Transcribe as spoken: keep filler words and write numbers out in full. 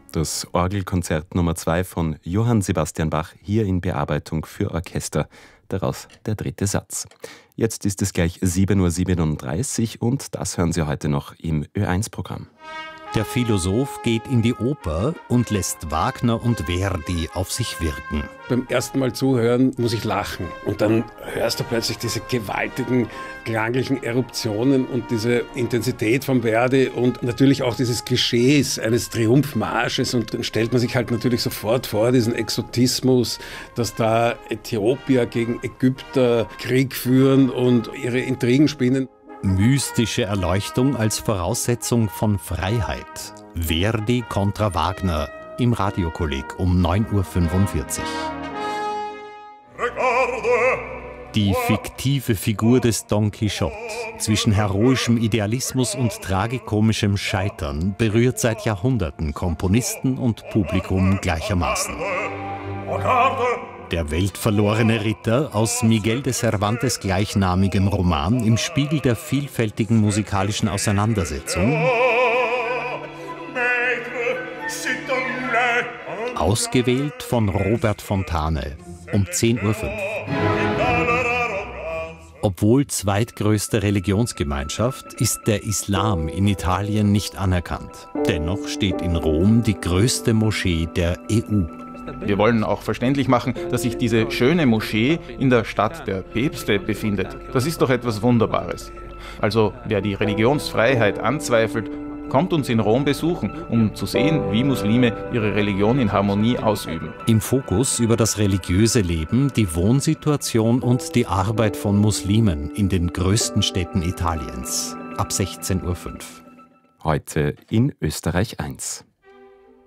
Das Orgelkonzert Nummer zwei von Johann Sebastian Bach, hier in Bearbeitung für Orchester. Daraus der dritte Satz. Jetzt ist es gleich sieben Uhr siebenunddreißig und das hören Sie heute noch im Ö eins Programm. Der Philosoph geht in die Oper und lässt Wagner und Verdi auf sich wirken. Beim ersten Mal zuhören muss ich lachen. Und dann hörst du plötzlich diese gewaltigen, klanglichen Eruptionen und diese Intensität von Verdi und natürlich auch dieses Klischees eines Triumphmarsches. Und dann stellt man sich halt natürlich sofort vor, diesen Exotismus, dass da Äthiopier gegen Ägypter Krieg führen und ihre Intrigen spinnen. Mystische Erleuchtung als Voraussetzung von Freiheit. Verdi kontra Wagner im Radiokolleg um neun Uhr fünfundvierzig. Die fiktive Figur des Don Quixote zwischen heroischem Idealismus und tragikomischem Scheitern berührt seit Jahrhunderten Komponisten und Publikum gleichermaßen. Der weltverlorene Ritter aus Miguel de Cervantes gleichnamigem Roman im Spiegel der vielfältigen musikalischen Auseinandersetzung, ausgewählt von Robert Fontane um zehn Uhr fünf. Obwohl zweitgrößte Religionsgemeinschaft ist der Islam in Italien nicht anerkannt. Dennoch steht in Rom die größte Moschee der E U. Wir wollen auch verständlich machen, dass sich diese schöne Moschee in der Stadt der Päpste befindet. Das ist doch etwas Wunderbares. Also wer die Religionsfreiheit anzweifelt, kommt uns in Rom besuchen, um zu sehen, wie Muslime ihre Religion in Harmonie ausüben. Im Fokus über das religiöse Leben, die Wohnsituation und die Arbeit von Muslimen in den größten Städten Italiens. Ab sechzehn Uhr fünf. Heute in Österreich eins.